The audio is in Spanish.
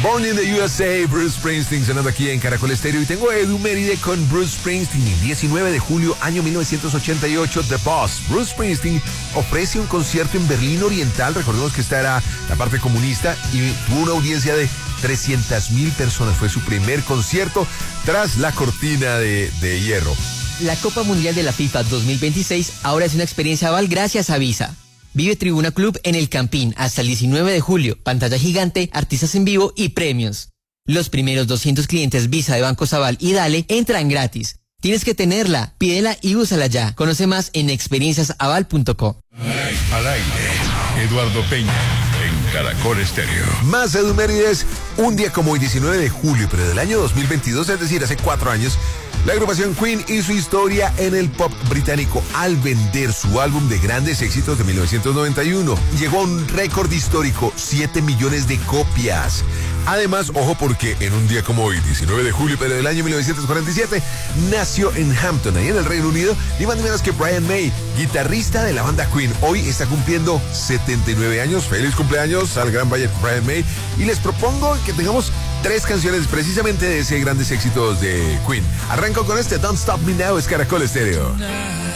Born in the USA, Bruce Springsteen sonando aquí en Caracol Estéreo. Y tengo a Edu Méride con Bruce Springsteen. El 19 de julio, año 1988, The Boss. Bruce Springsteen ofrece un concierto en Berlín Oriental. Recordemos que esta era la parte comunista y tuvo una audiencia de 300,000 personas. Fue su primer concierto tras la cortina de hierro. La Copa Mundial de la FIFA 2026 ahora es una experiencia Aval gracias a Visa. Vive Tribuna Club en El Campín hasta el 19 de julio. Pantalla gigante, artistas en vivo y premios. Los primeros 200 clientes Visa de Banco Aval y Dale entran gratis. Tienes que tenerla, pídela y úsala ya. Conoce más en experienciasaval.co. Al aire, Eduardo Peña, en Caracol Estéreo. Más Edu Mérides, un día como hoy, 19 de julio, pero del año 2022, es decir, hace 4 años, la agrupación Queen hizo historia en el pop británico al vender su álbum de grandes éxitos de 1991. Llegó a un récord histórico, 7 millones de copias. Además, ojo porque en un día como hoy, 19 de julio, pero del año 1947, nació en Hampton, ahí en el Reino Unido, ni más ni menos que Brian May, guitarrista de la banda Queen. Hoy está cumpliendo 79 años. Feliz cumpleaños al gran Brian May. Y les propongo que tengamos 3 canciones precisamente de ese grandes éxitos de Queen. Arranco con este Don't Stop Me Now, es Caracol Estéreo.